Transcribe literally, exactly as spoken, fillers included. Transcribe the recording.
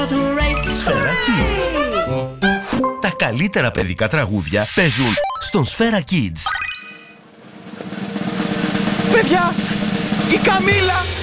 Σφαίρα Kids. Τα καλύτερα παιδικά τραγούδια παίζουν στον Σφαίρα Kids. Παιδιά, η Καμίλα